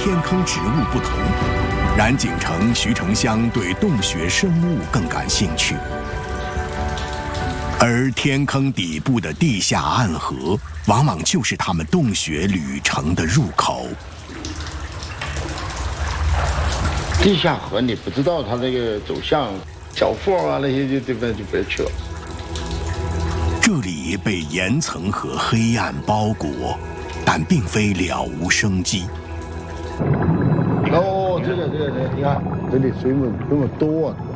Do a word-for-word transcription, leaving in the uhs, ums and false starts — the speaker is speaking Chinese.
天坑植物不同，然景成、徐成香对洞穴生物更感兴趣。而天坑底部的地下暗河，往往就是他们洞穴旅程的入口。 地下河你不知道它那个走向，小缝啊那些就这边就别去了。 这里被岩层和黑暗包裹，但并非了无生机。 哦，这个这个这个，你看这里水母这么多啊！